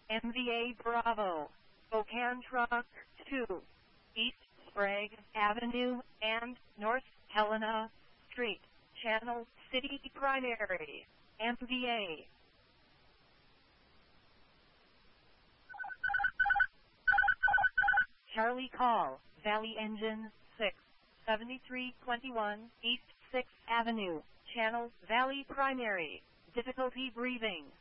MVA Bravo, Spokane Truck 2, East Sprague Avenue and North Helena Street, Channel City Primary, MVA. Charlie Call, Valley Engine 6, 7321 East 6th Avenue, Channel Valley Primary, difficulty breathing.